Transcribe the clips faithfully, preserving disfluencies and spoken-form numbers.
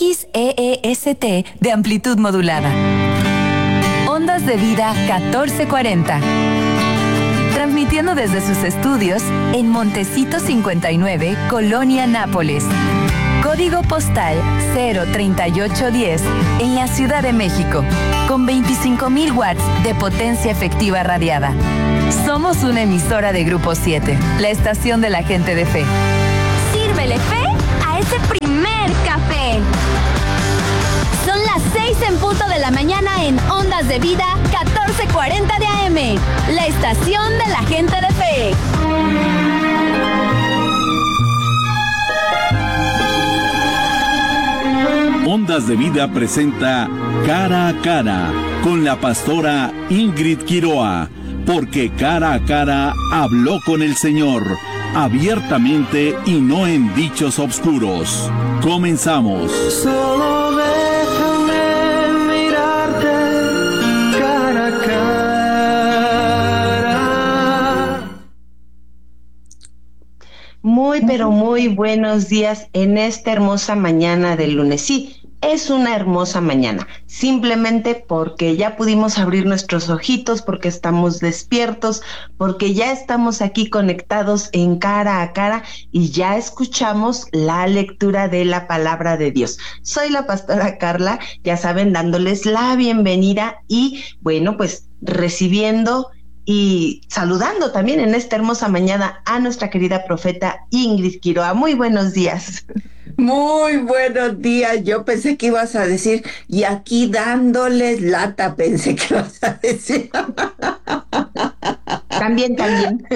X E E S T de amplitud modulada. Ondas de Vida catorce cuarenta. Transmitiendo desde sus estudios en Montecito cincuenta y nueve, Colonia Nápoles. Código postal cero treinta y ocho diez en la Ciudad de México, con veinticinco mil watts de potencia efectiva radiada. Somos una emisora de Grupo siete, la estación de la gente de fe. Sírvele fe a ese primer café. Son las seis en punto de la mañana en Ondas de Vida catorce cuarenta de A M, la estación de la gente de fe. Ondas de Vida presenta Cara a Cara con la pastora Ingrid Quiroa, porque cara a cara habló con el Señor, abiertamente y no en dichos obscuros. Comenzamos. Solo déjame mirarte cara a cara. Muy, pero muy buenos días en esta hermosa mañana del lunes. Sí, es una hermosa mañana, simplemente porque ya pudimos abrir nuestros ojitos, porque estamos despiertos, porque ya estamos aquí conectados en cara a cara y ya escuchamos la lectura de la palabra de Dios. Soy la pastora Carla, ya saben, dándoles la bienvenida y, bueno, pues recibiendo y saludando también en esta hermosa mañana a nuestra querida profeta Ingrid Quiroa. Muy buenos días. Muy buenos días. Yo pensé que ibas a decir, y aquí dándoles lata, pensé que ibas a decir. También, también.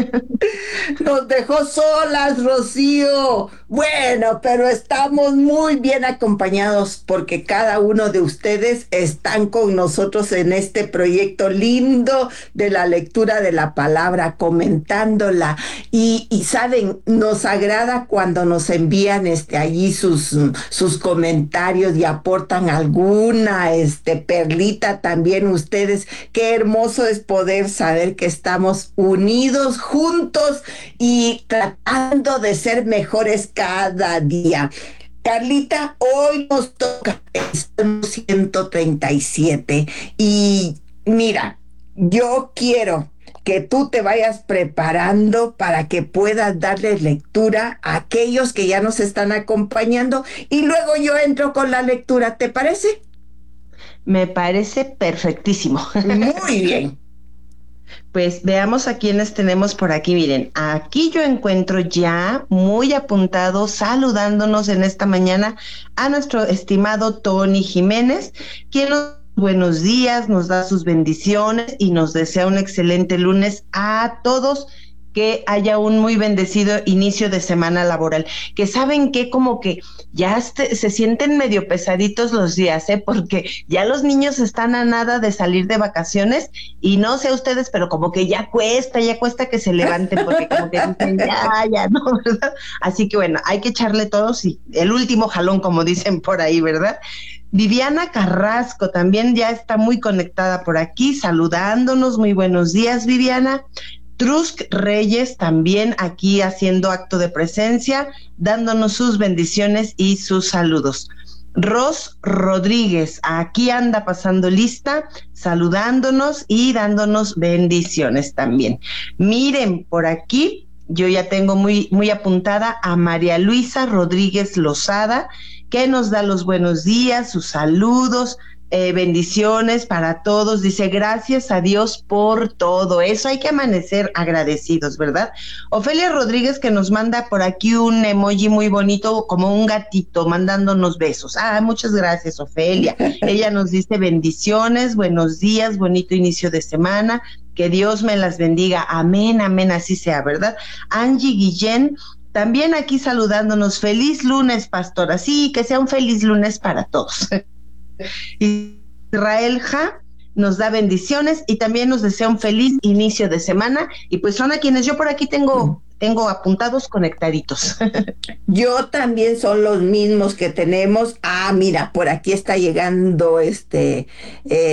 Nos dejó solas, Rocío. Bueno, pero estamos muy bien acompañados porque cada uno de ustedes están con nosotros en este proyecto lindo de la lectura de la palabra, comentándola. Y, y saben, nos agrada cuando nos envían este allí sus, sus comentarios y aportan alguna este perlita también ustedes. Qué hermoso es poder saber que estamos unidos, juntos y tratando de ser mejores cada día. Carlita, hoy nos toca el Salmo ciento treinta y siete y mira, yo quiero que tú te vayas preparando para que puedas darle lectura a aquellos que ya nos están acompañando y luego yo entro con la lectura, ¿te parece? Me parece perfectísimo. Muy bien. Pues veamos a quienes tenemos por aquí. Miren, aquí yo encuentro ya muy apuntado, saludándonos en esta mañana a nuestro estimado Tony Jiménez, quien nos buenos días, nos da sus bendiciones y nos desea un excelente lunes a todos. Que haya un muy bendecido inicio de semana laboral, que saben que como que ya este, se sienten medio pesaditos los días, ¿eh? Porque ya los niños están a nada de salir de vacaciones y no sé ustedes, pero como que ya cuesta, ya cuesta que se levanten porque como que dicen ya, ya, ¿no? ¿Verdad? Así que bueno, hay que echarle todos y el último jalón, como dicen por ahí, ¿verdad? Viviana Carrasco también ya está muy conectada por aquí, saludándonos. Muy buenos días, Viviana. Trusk Reyes también aquí haciendo acto de presencia, dándonos sus bendiciones y sus saludos. Ros Rodríguez, aquí anda pasando lista, saludándonos y dándonos bendiciones también. Miren, por aquí yo ya tengo muy, muy apuntada a María Luisa Rodríguez Lozada, que nos da los buenos días, sus saludos, Eh, bendiciones para todos. Dice, gracias a Dios por todo. Eso hay que amanecer agradecidos, ¿verdad? Ofelia Rodríguez, que nos manda por aquí un emoji muy bonito, como un gatito, mandándonos besos. Ah, muchas gracias, Ofelia. Ella nos dice bendiciones, buenos días, bonito inicio de semana, que Dios me las bendiga. Amén, amén, así sea, ¿verdad? Angie Guillén, también aquí saludándonos. Feliz lunes, pastora. Sí, que sea un feliz lunes para todos. Israel Ja nos da bendiciones y también nos desea un feliz inicio de semana y pues son a quienes yo por aquí tengo tengo apuntados conectaditos. Yo también son los mismos que tenemos. Ah, mira, por aquí está llegando este eh,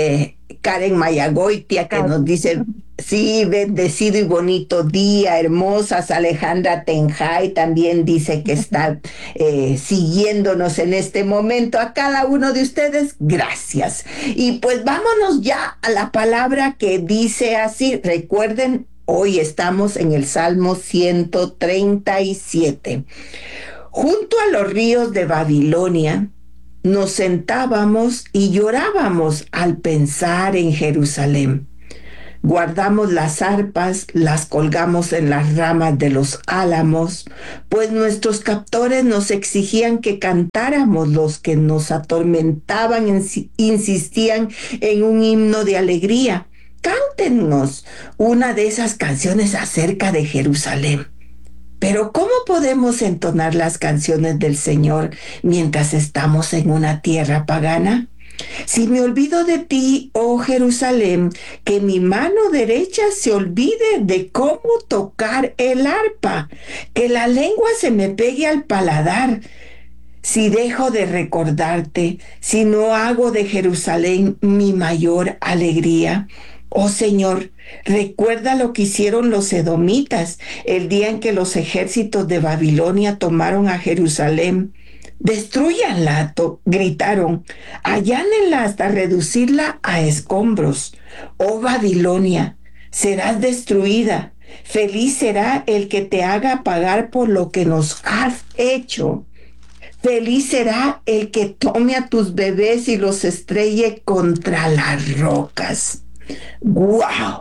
Karen Mayagoitia, que nos dice, sí, bendecido y bonito día, hermosas. Alejandra Tenjay también dice que está eh, siguiéndonos en este momento. A cada uno de ustedes, gracias. Y pues vámonos ya a la palabra que dice así. Recuerden, hoy estamos en el Salmo ciento treinta y siete. Junto a los ríos de Babilonia, nos sentábamos y llorábamos al pensar en Jerusalén. Guardamos las arpas, las colgamos en las ramas de los álamos, pues nuestros captores nos exigían que cantáramos. Los que nos atormentaban insistían en un himno de alegría. Cántenos una de esas canciones acerca de Jerusalén. Pero ¿cómo podemos entonar las canciones del Señor mientras estamos en una tierra pagana? Si me olvido de ti, oh Jerusalén, que mi mano derecha se olvide de cómo tocar el arpa, que la lengua se me pegue al paladar. Si dejo de recordarte, si no hago de Jerusalén mi mayor alegría. Oh Señor, recuerda lo que hicieron los edomitas el día en que los ejércitos de Babilonia tomaron a Jerusalén. Destrúyanla, to- gritaron, allánenla hasta reducirla a escombros. Oh Babilonia, serás destruida. Feliz será el que te haga pagar por lo que nos has hecho. Feliz será el que tome a tus bebés y los estrelle contra las rocas. ¡Wow!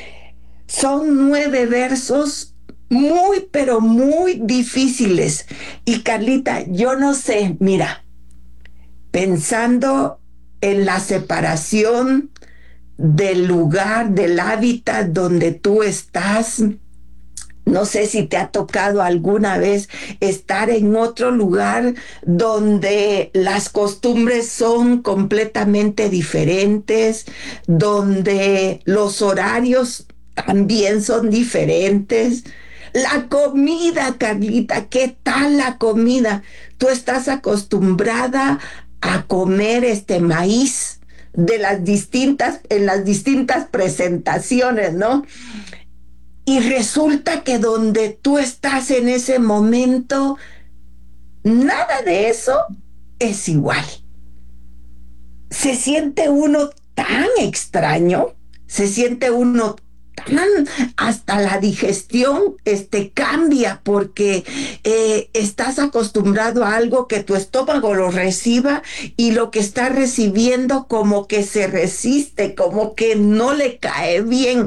Son nueve versos muy, pero muy difíciles. Y Carlita, yo no sé, mira, pensando en la separación del lugar, del hábitat donde tú estás, no sé si te ha tocado alguna vez estar en otro lugar donde las costumbres son completamente diferentes, donde los horarios también son diferentes. La comida, Carlita, ¿qué tal la comida? Tú estás acostumbrada a comer este maíz de las distintas, en las distintas presentaciones, ¿no? Y resulta que donde tú estás en ese momento, nada de eso es igual. Se siente uno tan extraño, se siente uno tan, hasta la digestión este, cambia porque eh, estás acostumbrado a algo que tu estómago lo reciba y lo que está recibiendo como que se resiste, como que no le cae bien.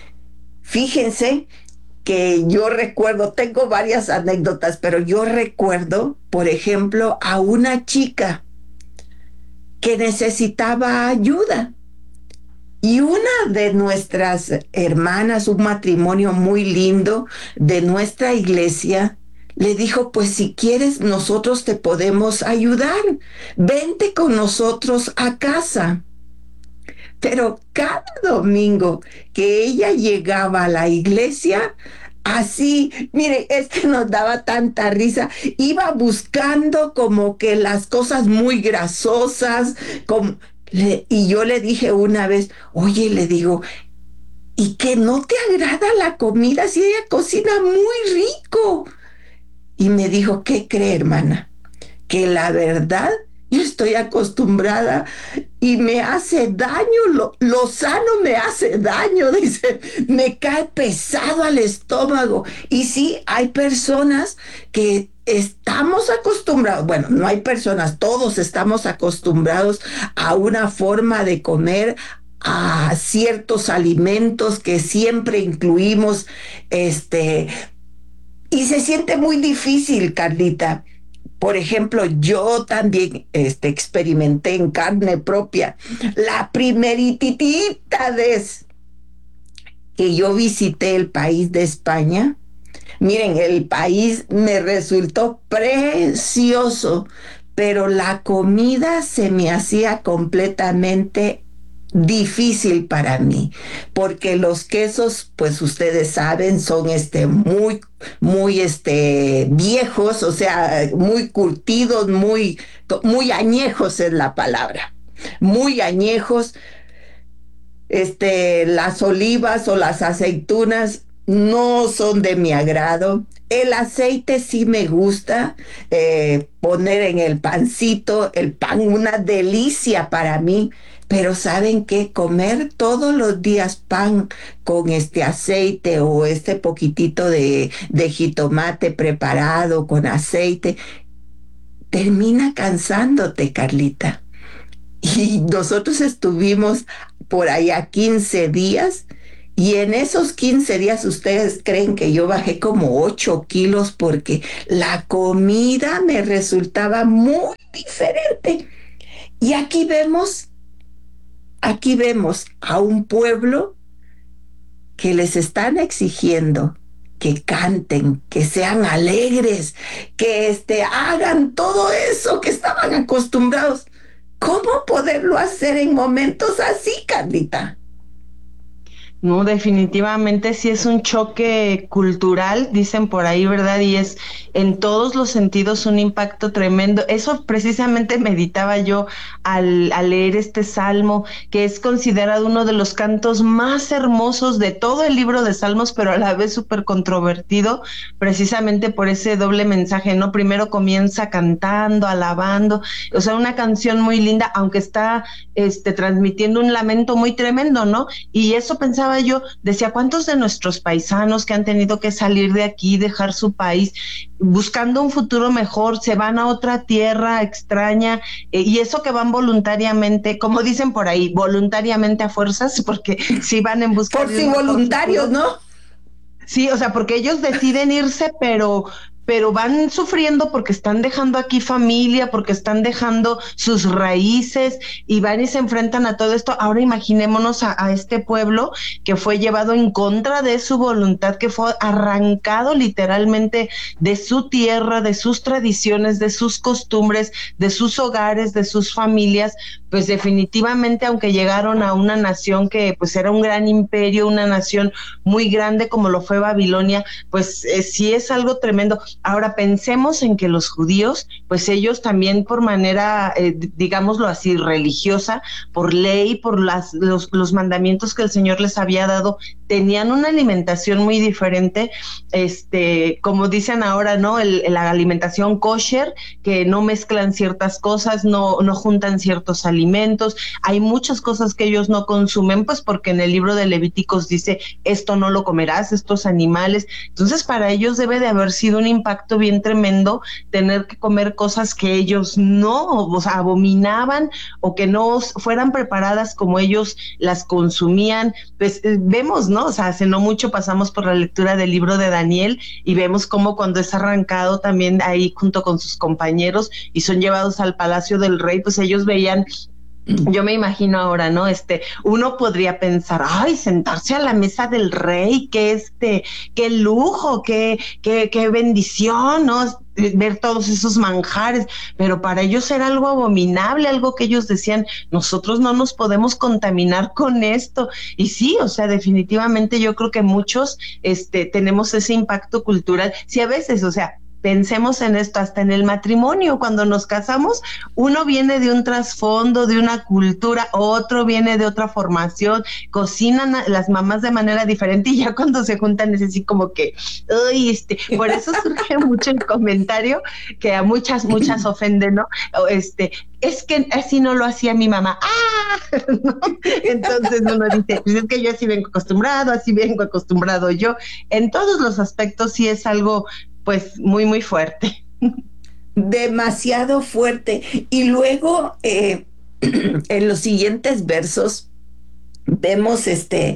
Fíjense que yo recuerdo, tengo varias anécdotas, pero yo recuerdo, por ejemplo, a una chica que necesitaba ayuda. Y una de nuestras hermanas, un matrimonio muy lindo de nuestra iglesia, le dijo, pues si quieres, nosotros te podemos ayudar. Vente con nosotros a casa. Pero cada domingo que ella llegaba a la iglesia, así, mire, es que nos daba tanta risa, iba buscando como que las cosas muy grasosas, como, le, y yo le dije una vez, oye, le digo, ¿y que no te agrada la comida si ella cocina muy rico? Y me dijo, ¿qué cree, hermana? Que la verdad, yo estoy acostumbrada y me hace daño, lo, lo sano me hace daño, dice, me cae pesado al estómago. Y sí, hay personas que estamos acostumbrados, bueno, no hay personas, todos estamos acostumbrados a una forma de comer, a ciertos alimentos que siempre incluimos, este, y se siente muy difícil, Carlita. Por ejemplo, yo también este, experimenté en carne propia la primeritita vez que yo visité el país de España. Miren, el país me resultó precioso, pero la comida se me hacía completamente difícil para mí, porque los quesos, pues ustedes saben, son este muy, muy este viejos, o sea, muy curtidos, muy, muy añejos es la palabra, muy añejos. este, las olivas o las aceitunas no son de mi agrado. El aceite sí me gusta, eh, poner en el pancito, el pan, una delicia para mí. Pero ¿saben qué? Comer todos los días pan con este aceite o este poquitito de, de jitomate preparado con aceite, termina cansándote, Carlita. Y nosotros estuvimos por allá quince días. Y en esos quince días, ¿ustedes creen que yo bajé como ocho kilos porque la comida me resultaba muy diferente? Y aquí vemos, aquí vemos a un pueblo que les están exigiendo que canten, que sean alegres, que este, hagan todo eso que estaban acostumbrados. ¿Cómo poderlo hacer en momentos así, Carlita? No, definitivamente sí es un choque cultural, dicen por ahí, ¿verdad? Y es en todos los sentidos un impacto tremendo. Eso precisamente meditaba yo al, al leer este salmo, que es considerado uno de los cantos más hermosos de todo el libro de Salmos, pero a la vez súper controvertido, precisamente por ese doble mensaje, ¿no? Primero comienza cantando, alabando, o sea, una canción muy linda, aunque está este, transmitiendo un lamento muy tremendo, ¿no? Y eso pensaba yo, decía, ¿cuántos de nuestros paisanos que han tenido que salir de aquí, dejar su país, buscando un futuro mejor, se van a otra tierra extraña, eh, y eso que van voluntariamente, como dicen por ahí, voluntariamente a fuerzas, porque sí van en busca por de si voluntarios, ¿no? Sí, o sea, porque ellos deciden irse, pero pero van sufriendo porque están dejando aquí familia, porque están dejando sus raíces y van y se enfrentan a todo esto. Ahora imaginémonos a, a este pueblo que fue llevado en contra de su voluntad, que fue arrancado literalmente de su tierra, de sus tradiciones, de sus costumbres, de sus hogares, de sus familias. Pues definitivamente, aunque llegaron a una nación que pues era un gran imperio, una nación muy grande como lo fue Babilonia, pues eh, sí es algo tremendo. Ahora pensemos en que los judíos, pues ellos también por manera, eh, digámoslo así, religiosa, por ley, por las, los, los mandamientos que el Señor les había dado, tenían una alimentación muy diferente, este, como dicen ahora, ¿no? El, la alimentación kosher, que no mezclan ciertas cosas, no, no juntan ciertos alimentos. Hay muchas cosas que ellos no consumen, pues porque en el libro de Levíticos dice, esto no lo comerás, estos animales. Entonces para ellos debe de haber sido un impacto bien tremendo tener que comer cosas que ellos no, o sea, abominaban o que no fueran preparadas como ellos las consumían. Pues eh, vemos, ¿no? O sea, hace no mucho pasamos por la lectura del libro de Daniel y vemos cómo cuando es arrancado también ahí junto con sus compañeros y son llevados al palacio del rey, pues ellos veían. Yo me imagino ahora, ¿no? Este, uno podría pensar, ay, sentarse a la mesa del rey, qué este, qué lujo, qué, qué, qué bendición, ¿no? Ver todos esos manjares, pero para ellos era algo abominable, algo que ellos decían, nosotros no nos podemos contaminar con esto. Y sí, o sea, definitivamente yo creo que muchos, este, tenemos ese impacto cultural. Sí, a veces, o sea, pensemos en esto, hasta en el matrimonio, cuando nos casamos, uno viene de un trasfondo, de una cultura, otro viene de otra formación, cocinan las mamás de manera diferente y ya cuando se juntan es así como que, uy, este, por eso surge mucho el comentario que a muchas, muchas ofenden, ¿no? O este, es que así no lo hacía mi mamá. ¡Ah! ¿No? Entonces uno dice, pues es que yo así vengo acostumbrado, así vengo acostumbrado yo. En todos los aspectos sí es algo pues muy, muy fuerte. Demasiado fuerte. Y luego, eh, en los siguientes versos, vemos este,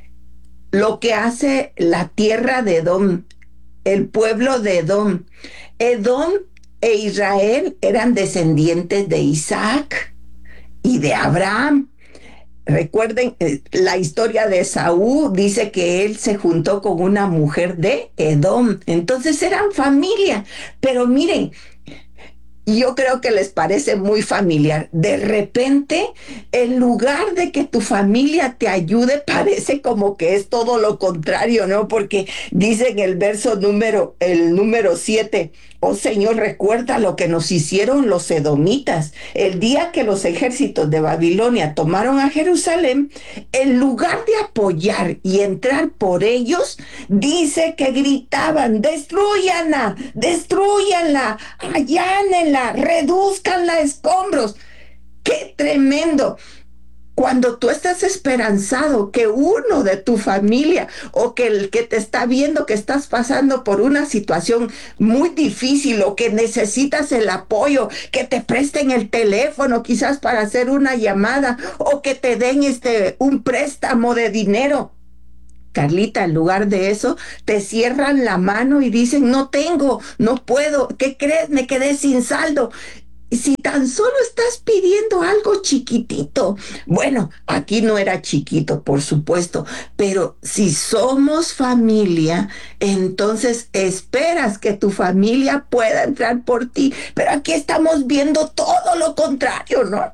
lo que hace la tierra de Edom, el pueblo de Edom. Edom e Israel eran descendientes de Isaac y de Abraham. Recuerden, eh, la historia de Esaú dice que él se juntó con una mujer de Edom, entonces eran familia. Pero miren, Y yo creo que les parece muy familiar. De repente, en lugar de que tu familia te ayude, parece como que es todo lo contrario, ¿no? Porque dice en el verso número, el número siete, oh Señor, recuerda lo que nos hicieron los edomitas. El día que los ejércitos de Babilonia tomaron a Jerusalén, en lugar de apoyar y entrar por ellos, dice que gritaban, destruyanla, destruyanla, allánenla, reduzcanla a escombros. ¡Qué tremendo! Cuando tú estás esperanzado que uno de tu familia o que el que te está viendo que estás pasando por una situación muy difícil o que necesitas el apoyo, que te presten el teléfono quizás para hacer una llamada o que te den este un préstamo de dinero. Carlita, en lugar de eso, te cierran la mano y dicen, no tengo, no puedo, ¿qué crees? Me quedé sin saldo. Si tan solo estás pidiendo algo chiquitito, bueno, aquí no era chiquito, por supuesto, pero si somos familia, entonces esperas que tu familia pueda entrar por ti, pero aquí estamos viendo todo lo contrario, ¿no?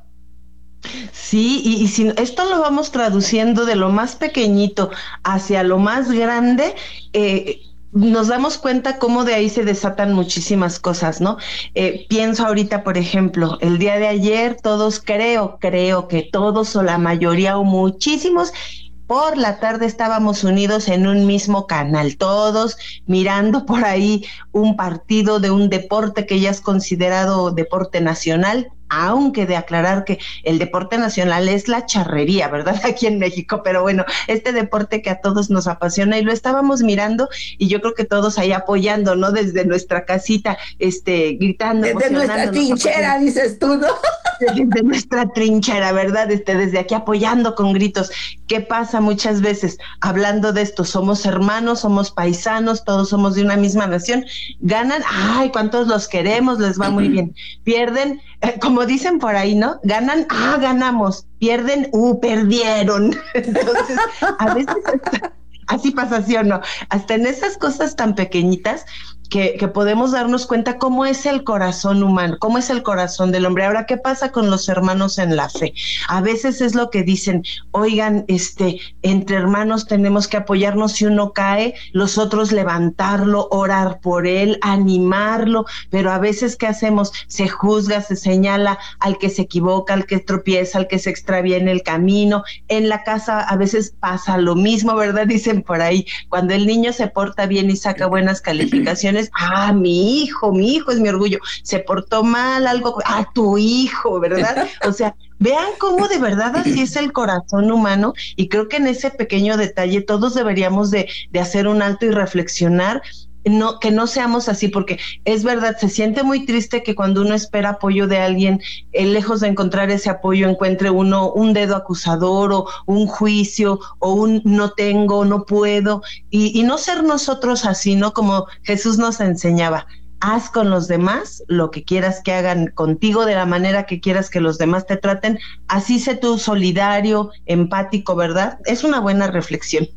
Sí, y, y si esto lo vamos traduciendo de lo más pequeñito hacia lo más grande, eh, nos damos cuenta cómo de ahí se desatan muchísimas cosas, ¿no? Eh, pienso ahorita, por ejemplo, el día de ayer todos creo, creo que todos o la mayoría o muchísimos por la tarde estábamos unidos en un mismo canal, todos mirando por ahí un partido de un deporte que ya es considerado deporte nacional, aunque de aclarar que el deporte nacional es la charrería, ¿verdad? Aquí en México, pero bueno, este deporte que a todos nos apasiona y lo estábamos mirando y yo creo que todos ahí apoyando, ¿no? Desde nuestra casita, este, gritando. Desde nuestra trinchera, dices tú, ¿no? Desde nuestra trinchera, ¿verdad? Este, desde aquí apoyando con gritos. ¿Qué pasa muchas veces? Hablando de esto, somos hermanos, somos paisanos, todos somos de una misma nación, ganan, ay, cuántos los queremos, les va muy bien, pierden, eh, como dicen por ahí, ¿no? Ganan, ah, ganamos, pierden, uh, perdieron. Entonces, a veces hasta, así pasa, ¿sí o no? Hasta en esas cosas tan pequeñitas que, que podemos darnos cuenta cómo es el corazón humano, cómo es el corazón del hombre. Ahora, ¿qué pasa con los hermanos en la fe? A veces es lo que dicen, oigan, este, entre hermanos tenemos que apoyarnos, si uno cae, los otros levantarlo, orar por él, animarlo, pero a veces, ¿qué hacemos? Se juzga, se señala al que se equivoca, al que tropieza, al que se extravía en el camino. En la casa a veces pasa lo mismo, ¿verdad? Dicen por ahí, cuando el niño se porta bien y saca buenas calificaciones, ah, mi hijo, mi hijo es mi orgullo, se portó mal, algo, ah, tu hijo, ¿verdad? O sea, vean cómo de verdad así es el corazón humano, y creo que en ese pequeño detalle todos deberíamos de, de hacer un alto y reflexionar, no, que no seamos así, porque es verdad, se siente muy triste que cuando uno espera apoyo de alguien, eh, lejos de encontrar ese apoyo, encuentre uno un dedo acusador o un juicio o un no tengo, no puedo, y, y no ser nosotros así, ¿no? Como Jesús nos enseñaba, haz con los demás lo que quieras que hagan contigo, de la manera que quieras que los demás te traten, así sé tú solidario, empático, ¿verdad? Es una buena reflexión.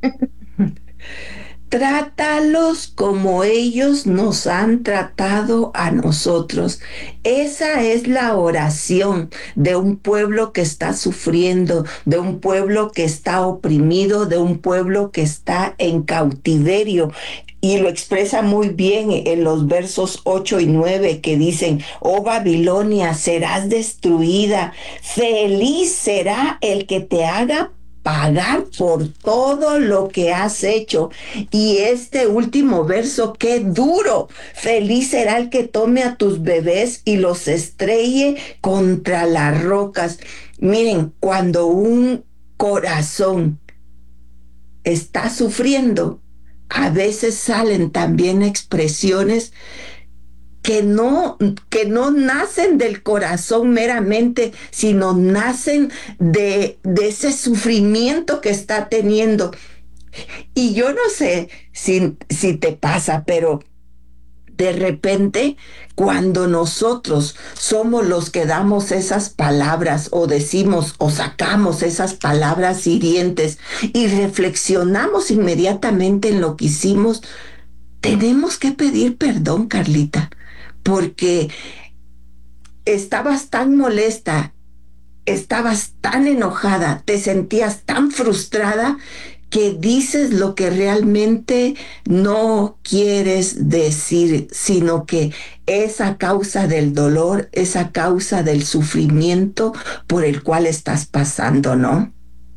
Trátalos como ellos nos han tratado a nosotros. Esa es la oración de un pueblo que está sufriendo, de un pueblo que está oprimido, de un pueblo que está en cautiverio. Y lo expresa muy bien en los versos ocho y nueve que dicen, oh Babilonia, serás destruida, feliz será el que te haga pagar por todo lo que has hecho. Y este último verso, qué duro. Feliz será el que tome a tus bebés y los estrelle contra las rocas. Miren, cuando un corazón está sufriendo, a veces salen también expresiones que no, que no nacen del corazón meramente, sino nacen de, de ese sufrimiento que está teniendo. Y yo no sé si, si te pasa, pero de repente, cuando nosotros somos los que damos esas palabras o decimos o sacamos esas palabras hirientes y reflexionamos inmediatamente en lo que hicimos, tenemos que pedir perdón, Carlita, porque estabas tan molesta, estabas tan enojada, te sentías tan frustrada que dices lo que realmente no quieres decir, sino que es a causa del dolor, es a causa del sufrimiento por el cual estás pasando, ¿no?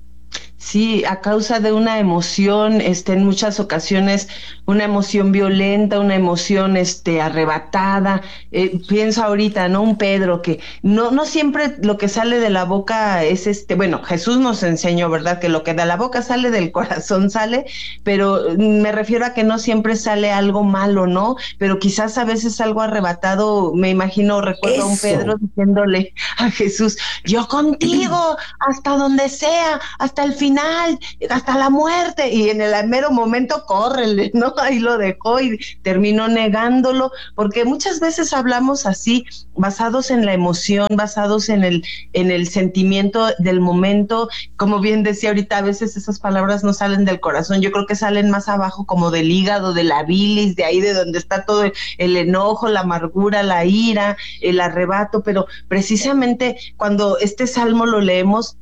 Sí, a causa de una emoción, este, en muchas ocasiones, una emoción violenta, una emoción, este, arrebatada. Eh, pienso ahorita, ¿no? Un Pedro que no, no siempre lo que sale de la boca es este, bueno, Jesús nos enseñó, ¿verdad? Que lo que de la boca sale del corazón sale, pero me refiero a que no siempre sale algo malo, ¿no? Pero quizás a veces algo arrebatado, me imagino, recuerdo Eso. a un Pedro diciéndole a Jesús, yo contigo, hasta donde sea, hasta el final, hasta la muerte, y en el mero momento córrele, ¿no? Ahí lo dejó y terminó negándolo, porque muchas veces hablamos así, basados en la emoción, basados en el, en el sentimiento del momento. Como bien decía ahorita, a veces esas palabras no salen del corazón, yo creo que salen más abajo, como del hígado, de la bilis, de ahí de donde está todo el, el enojo, la amargura, la ira, el arrebato, pero precisamente cuando este salmo lo leemos,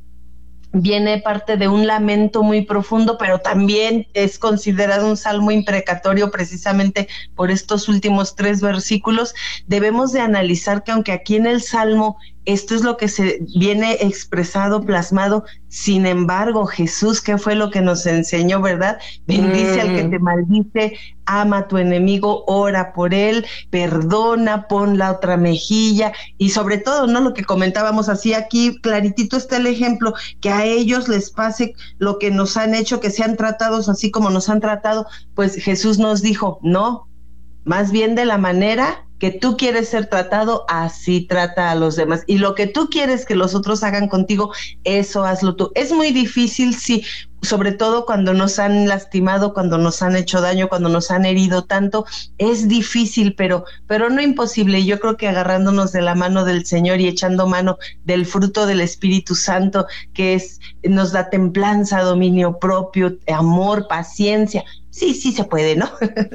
viene parte de un lamento muy profundo, pero también es considerado un salmo imprecatorio precisamente por estos últimos tres versículos. Debemos de analizar que aunque aquí en el salmo esto es lo que se viene expresado, plasmado, sin embargo, Jesús, ¿qué fue lo que nos enseñó, verdad? Bendice mm. al que te maldice, ama a tu enemigo, ora por él, perdona, pon la otra mejilla, y sobre todo, ¿no? Lo que comentábamos así aquí, claritito está el ejemplo, que a ellos les pase lo que nos han hecho, que sean tratados así como nos han tratado. Pues Jesús nos dijo, no, más bien de la manera que tú quieres ser tratado, así trata a los demás. Y lo que tú quieres que los otros hagan contigo, eso hazlo tú. Es muy difícil, sí, sobre todo cuando nos han lastimado, cuando nos han hecho daño, cuando nos han herido tanto, es difícil, pero, pero no imposible. Yo creo que agarrándonos de la mano del Señor y echando mano del fruto del Espíritu Santo, que es, nos da templanza, dominio propio, amor, paciencia, sí, sí se puede, ¿no?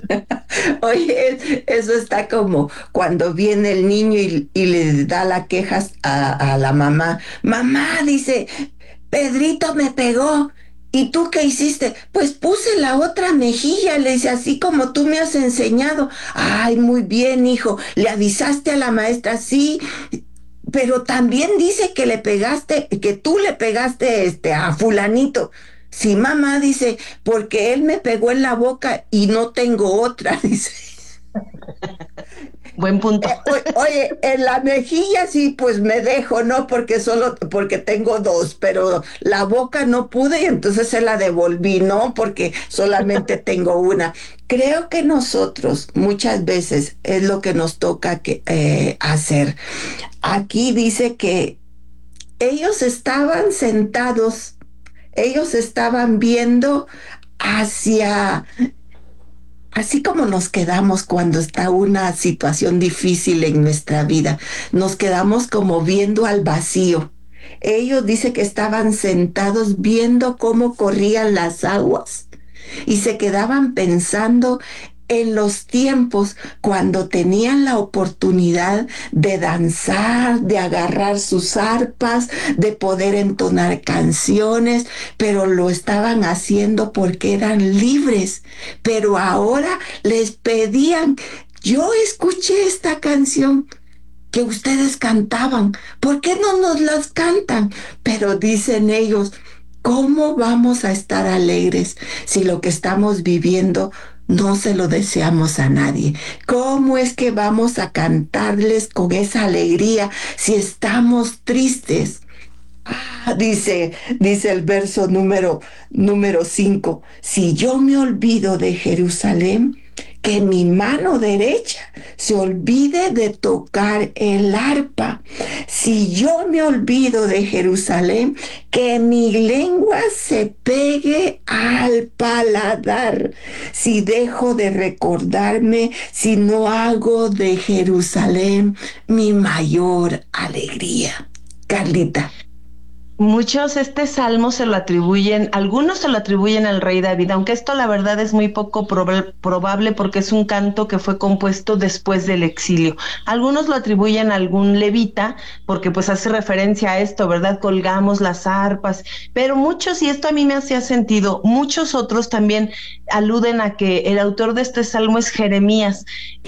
Oye, eso está como cuando viene el niño y, y le da la queja a, a la mamá. Mamá, dice, Pedrito me pegó. ¿Y tú qué hiciste? Pues puse la otra mejilla, le dice, así como tú me has enseñado. Ay, muy bien, hijo. ¿Le avisaste a la maestra? Sí. Pero también dice que le pegaste, que tú le pegaste este, a fulanito. Sí, mamá, dice, porque él me pegó en la boca y no tengo otra, dice. Buen punto. Eh, o, oye, en la mejilla sí, pues me dejo, ¿no? Porque solo, porque tengo dos, pero la boca no pude y entonces se la devolví, ¿no? Porque solamente tengo una. Creo que nosotros muchas veces es lo que nos toca que, eh, hacer. Aquí dice que ellos estaban sentados, ellos estaban viendo hacia... Así como nos quedamos cuando está una situación difícil en nuestra vida, nos quedamos como viendo al vacío. Ellos dicen que estaban sentados viendo cómo corrían las aguas y se quedaban pensando en los tiempos cuando tenían la oportunidad de danzar, de agarrar sus arpas, de poder entonar canciones, pero lo estaban haciendo porque eran libres. Pero ahora les pedían, yo escuché esta canción que ustedes cantaban, ¿por qué no nos las cantan? Pero dicen ellos, ¿cómo vamos a estar alegres si lo que estamos viviendo no se lo deseamos a nadie? ¿Cómo es que vamos a cantarles con esa alegría si estamos tristes? Ah, dice, dice el verso número, número cinco, si yo me olvido de Jerusalén, que mi mano derecha se olvide de tocar el arpa. Si yo me olvido de Jerusalén, que mi lengua se pegue al paladar. Si dejo de recordarme, si no hago de Jerusalén mi mayor alegría. Carlita. Muchos este salmo se lo atribuyen, algunos se lo atribuyen al rey David, aunque esto la verdad es muy poco prob- probable porque es un canto que fue compuesto después del exilio. Algunos lo atribuyen a algún levita porque pues hace referencia a esto, ¿verdad? Colgamos las arpas, pero muchos, y esto a mí me hacía sentido, muchos otros también aluden a que el autor de este salmo es Jeremías,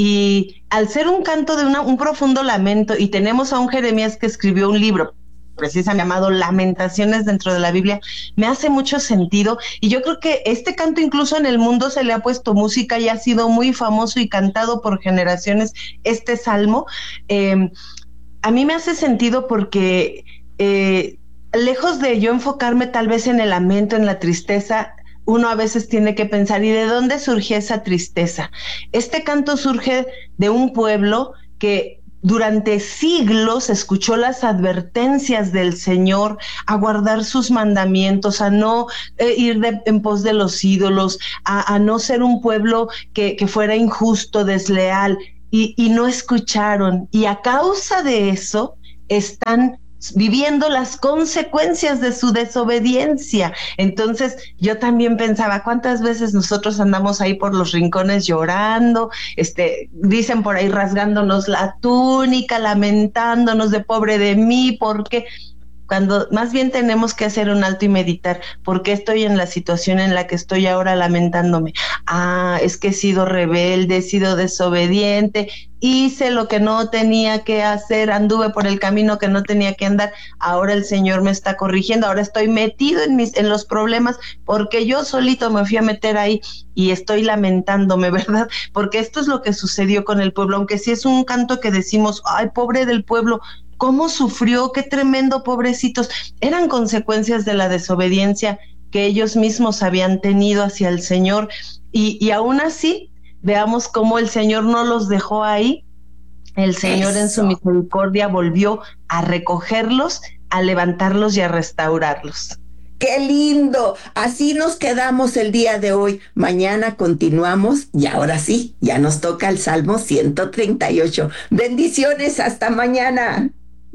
y al ser un canto de una, un profundo lamento, y tenemos a un Jeremías que escribió un libro precisamente llamado Lamentaciones dentro de la Biblia, me hace mucho sentido, y yo creo que este canto incluso en el mundo se le ha puesto música y ha sido muy famoso y cantado por generaciones, este salmo. Eh, a mí me hace sentido porque eh, lejos de yo enfocarme tal vez en el lamento, en la tristeza, uno a veces tiene que pensar, ¿y de dónde surge esa tristeza? Este canto surge de un pueblo que durante siglos escuchó las advertencias del Señor a guardar sus mandamientos, a no eh, ir de, en pos de los ídolos, a, a no ser un pueblo que, que fuera injusto, desleal, y, y no escucharon. Y a causa de eso están viviendo las consecuencias de su desobediencia. Entonces yo también pensaba, ¿cuántas veces nosotros andamos ahí por los rincones llorando, este, dicen por ahí rasgándonos la túnica, lamentándonos de pobre de mí, porque cuando más bien tenemos que hacer un alto y meditar, ¿por qué estoy en la situación en la que estoy ahora lamentándome? Ah, es que he sido rebelde, he sido desobediente, hice lo que no tenía que hacer, anduve por el camino que no tenía que andar, ahora el Señor me está corrigiendo, ahora estoy metido en mis, en los problemas porque yo solito me fui a meter ahí y estoy lamentándome, ¿verdad? Porque esto es lo que sucedió con el pueblo, aunque sí es un canto que decimos, ay, pobre del pueblo, cómo sufrió, qué tremendo, pobrecitos, eran consecuencias de la desobediencia que ellos mismos habían tenido hacia el Señor, y, y aún así, veamos cómo el Señor no los dejó ahí, el Señor Eso. en su misericordia volvió a recogerlos, a levantarlos y a restaurarlos. ¡Qué lindo! Así nos quedamos el día de hoy. Mañana continuamos y ahora sí, ya nos toca el Salmo ciento treinta y ocho. Bendiciones, hasta mañana.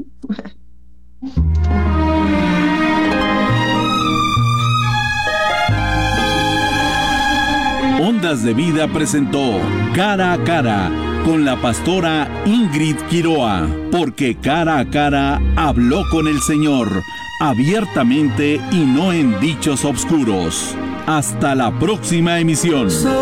Ondas de Vida presentó Cara a Cara con la pastora Ingrid Quiroa, porque cara a cara habló con el Señor, abiertamente y no en dichos obscuros. Hasta la próxima emisión.